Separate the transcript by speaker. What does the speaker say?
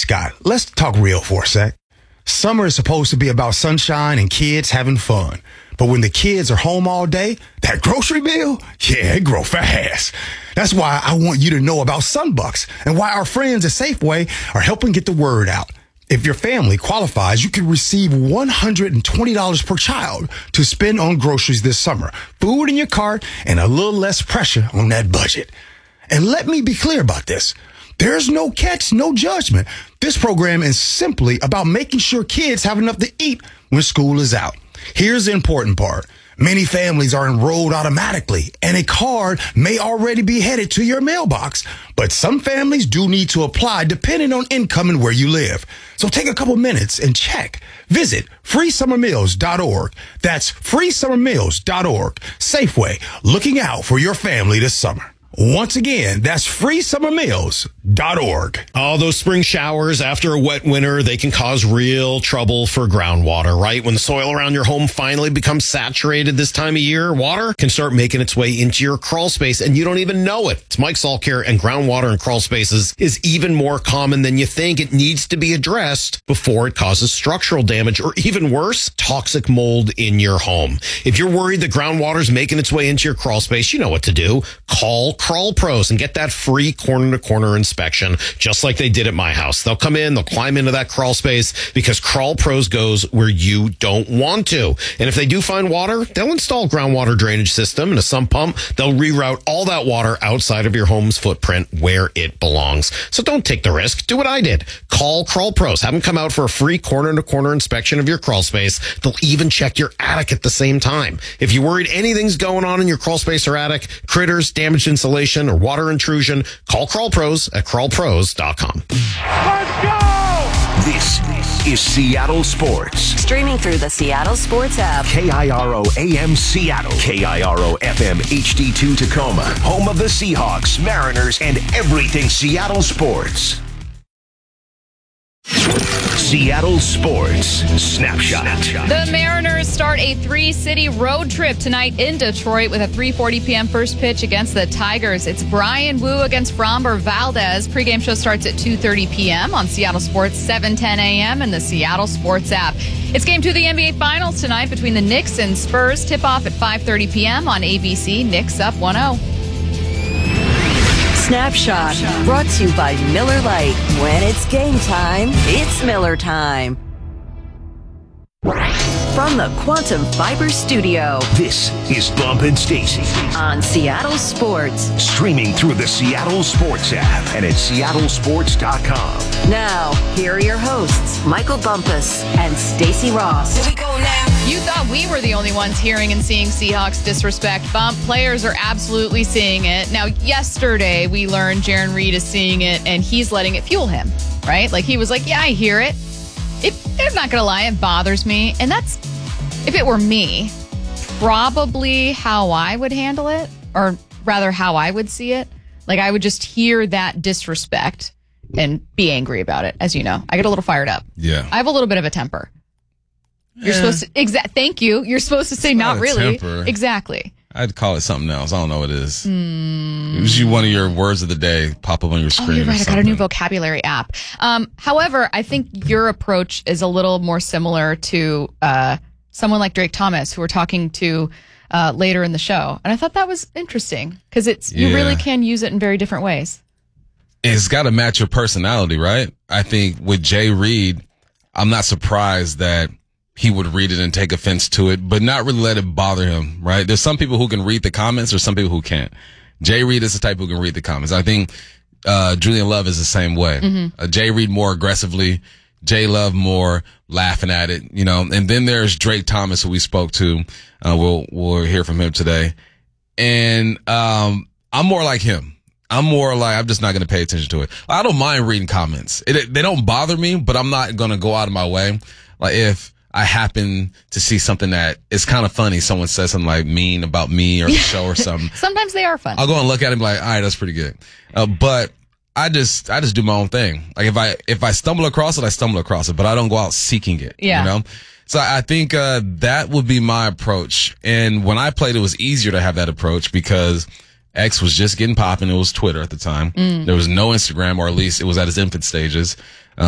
Speaker 1: Scott, let's talk real for a sec. Summer is supposed to be about sunshine and kids having fun. But when the kids are home all day, that grocery bill, yeah, it grows fast. That's why I want you to know about Sunbucks and why our friends at Safeway are helping get the word out. If your family qualifies, you can receive $120 per child to spend on groceries this summer, food in your cart, and a little less pressure on that budget. And let me be clear about this. There's no catch, no judgment. This program is simply about making sure kids have enough to eat when school is out. Here's the important part. Many families are enrolled automatically, and a card may already be headed to your mailbox. But some families do need to apply depending on income and where you live. So take a couple minutes and check. Visit freesummermeals.org. That's freesummermeals.org. Safeway, looking out for your family this summer. Once again, that's freesummermeals.org.
Speaker 2: All those spring showers after a wet winter, they can cause real trouble for groundwater, right? When the soil around your home finally becomes saturated this time of year, water can start making its way into your crawl space and you don't even know it. It's Mike Salkir, and groundwater in crawl spaces is even more common than you think. It needs to be addressed before it causes structural damage or, even worse, toxic mold in your home. If you're worried that groundwater is making its way into your crawl space, you know what to do. Call Crawl Pros and get that free corner-to-corner inspection, just like they did at my house. They'll come in, they'll climb into that crawl space because Crawl Pros goes where you don't want to. And if they do find water, they'll install a groundwater drainage system and a sump pump. They'll reroute all that water outside of your home's footprint where it belongs. So don't take the risk. Do what I did. Call Crawl Pros. Have them come out for a free corner-to-corner inspection of your crawl space. They'll even check your attic at the same time. If you're worried anything's going on in your crawl space or attic, critters, damaged insulation, or water intrusion, call Crawl Pros at crawlpros.com.
Speaker 3: Let's go!
Speaker 4: This is Seattle Sports.
Speaker 5: Streaming through the Seattle Sports app.
Speaker 4: KIRO AM Seattle. KIRO FM HD2 Tacoma. Home of the Seahawks, Mariners, and everything Seattle sports. Seattle Sports Snapshot.
Speaker 6: The Mariners start a 3-city road trip tonight in Detroit with a 3:40 p.m. first pitch against the Tigers. It's Brian Wu against Framber Valdez. Pregame show starts at 2:30 p.m. on Seattle Sports, 7:10 a.m. and the Seattle Sports app. It's game 2 of the NBA Finals tonight between the Knicks and Spurs. Tip-off at 5:30 p.m. on ABC. Knicks up 1-0.
Speaker 5: Snapshot, brought to you by Miller Lite. When it's game time, it's Miller time. From the Quantum Fiber Studio,
Speaker 4: This is Bump and Stacy.
Speaker 5: on Seattle Sports.
Speaker 4: Streaming through the Seattle Sports app and at seattlesports.com.
Speaker 5: Now, here are your hosts, Michael Bumpus and Stacy Ross.
Speaker 6: Here we go now. You thought we were the only ones hearing and seeing Seahawks disrespect. Bump players are absolutely seeing it. Now, yesterday we learned Jarran Reed is seeing it and he's letting it fuel him, right? Like he was like, yeah, I hear it. I'm not going to lie, it bothers me. And that's, if it were me, probably how I would handle it, or rather how I would see it. Like I would just hear that disrespect and be angry about it. As you know, I get a little fired up.
Speaker 7: Yeah.
Speaker 6: I have a little bit of a temper. You're supposed to, thank you. You're supposed to say not really.
Speaker 7: Temper.
Speaker 6: Exactly.
Speaker 7: I'd call it something else. I don't know what it is. Usually one of your words of the day pop up on your screen.
Speaker 6: Oh, you're right.
Speaker 7: Or
Speaker 6: I got a new vocabulary app. However, I think your approach is a little more similar to someone like Drake Thomas, who we're talking to later in the show. And I thought that was interesting because you really can use it in very different ways.
Speaker 7: It's got to match your personality, right? I think with Jay Reed, I'm not surprised that he would read it and take offense to it, but not really let it bother him, right? There's some people who can read the comments, there's some people who can't. Jay Reed is the type who can read the comments. I think Julian Love is the same way.
Speaker 6: Mm-hmm.
Speaker 7: Jay Reed more aggressively, Jay Love more laughing at it, you know. And then there's Drake Thomas, who we spoke to. We'll hear from him today. And I'm more like him. I'm just not going to pay attention to it. I don't mind reading comments. They don't bother me, but I'm not going to go out of my way. Like if I happen to see something that is kind of funny, someone says something like mean about me or the show or something.
Speaker 6: Sometimes they are fun.
Speaker 7: I'll go and look at it and be like, all right, that's pretty good. But I just do my own thing. Like if I stumble across it, I stumble across it, but I don't go out seeking it.
Speaker 6: Yeah.
Speaker 7: You know? So I think, that would be my approach. And when I played, it was easier to have that approach because X was just getting popping. It was Twitter at the time. There was no Instagram, or at least it was at its infant stages.